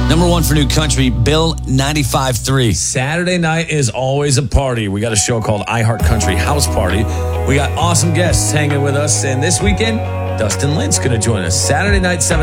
Number one for new country, Bill 95.3. Saturday night is always a party. We got a show called iHeart Country House Party. We got awesome guests hanging with us. And this weekend, Dustin Lynch's going to join us. Saturday night, 7